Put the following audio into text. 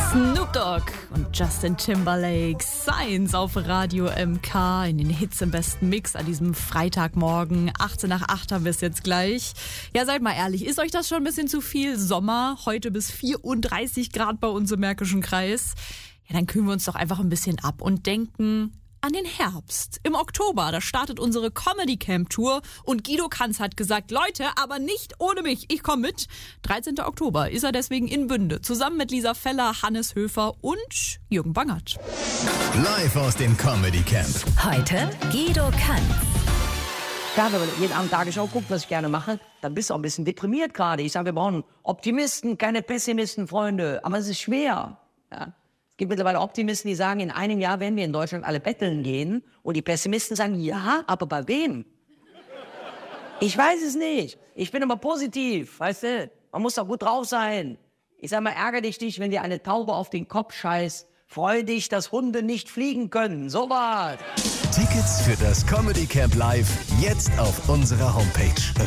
Snoop Dogg und Justin Timberlake, Science auf Radio MK in den Hits im besten Mix an diesem Freitagmorgen. 18 nach 8 haben wir es jetzt gleich. Ja, seid mal ehrlich, ist euch das schon ein bisschen zu viel Sommer? Heute bis 34 Grad bei uns im Märkischen Kreis. Ja, dann kühlen wir uns doch einfach ein bisschen ab und denken an den Herbst. Im Oktober, da startet unsere Comedy Camp Tour und Guido Kanz hat gesagt, Leute, aber nicht ohne mich, ich komme mit. 13. Oktober ist er deswegen in Bünde, zusammen mit Lisa Feller, Hannes Höfer und Jürgen Bangert. Live aus dem Comedy Camp. Heute Guido Kanz. Klar, wenn man jeden Abend Tagesschau guckt, was ich gerne mache, dann bist du auch ein bisschen deprimiert gerade. Ich sage, wir brauchen Optimisten, keine Pessimisten, Freunde. Aber es ist schwer. Ja. Es gibt mittlerweile Optimisten, die sagen, in einem Jahr werden wir in Deutschland alle betteln gehen. Und die Pessimisten sagen, ja, aber bei wem? Ich weiß es nicht. Ich bin immer positiv, weißt du? Man muss doch gut drauf sein. Ich sag mal, ärgere dich nicht, wenn dir eine Taube auf den Kopf scheißt. Freu dich, dass Hunde nicht fliegen können. So was. Tickets für das Comedy Camp Live jetzt auf unserer Homepage